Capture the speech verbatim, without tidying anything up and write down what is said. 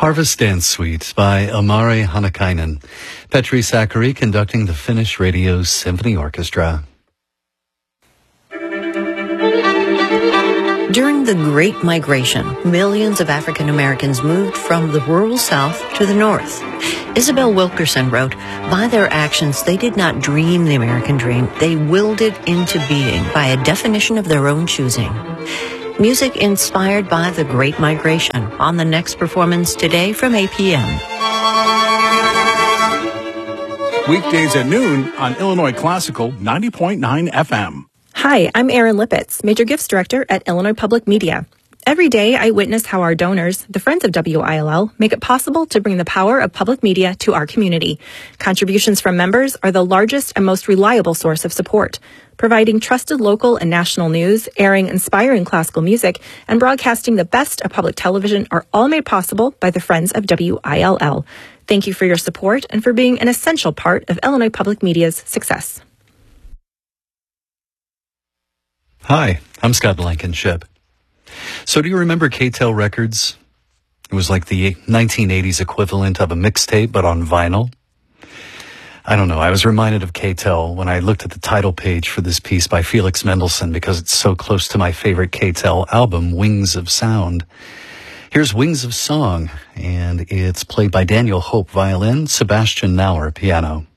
Harvest Dance Suite by Amari Hanakainen. Petri Sakari conducting the Finnish Radio Symphony Orchestra. During the Great Migration, millions of African Americans moved from the rural South to the North. Isabel Wilkerson wrote, "By their actions, they did not dream the American dream. They willed it into being by a definition of their own choosing." Music inspired by the Great Migration on the next performance today from A P M. Weekdays at noon on Illinois Classical ninety point nine F M. Hi, I'm Erin Lippitz, Major Gifts Director at Illinois Public Media. Every day, I witness how our donors, the Friends of W I L L, make it possible to bring the power of public media to our community. Contributions from members are the largest and most reliable source of support, providing trusted local and national news, airing inspiring classical music, and broadcasting the best of public television are all made possible by the Friends of W I L L. Thank you for your support and for being an essential part of Illinois Public Media's success. Hi, I'm Scott Blankenship. So do you remember K-Tel Records? It was like the nineteen eighties equivalent of a mixtape, but on vinyl. I don't know, I was reminded of K-Tel when I looked at the title page for this piece by Felix Mendelssohn because it's so close to my favorite K-Tel album, Wings of Sound. Here's Wings of Song, and it's played by Daniel Hope, violin, Sebastian Nauer, piano.